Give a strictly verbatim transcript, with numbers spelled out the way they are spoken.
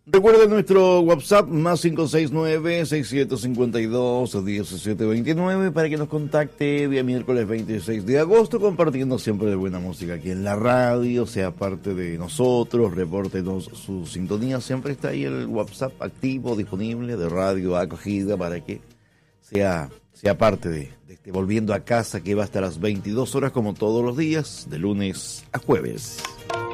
Recuerda nuestro WhatsApp más cinco seis nueve, seis siete cinco dos, uno siete dos nueve para que nos contacte día miércoles veintiséis de agosto, compartiendo siempre de buena música aquí en la radio, sea parte de nosotros, repórtenos su sintonía. Siempre está ahí el WhatsApp activo, disponible, de Radio Acogida, para que sea, sea parte de, de este Volviendo a Casa, que va hasta las veintidós horas como todos los días, de lunes a jueves.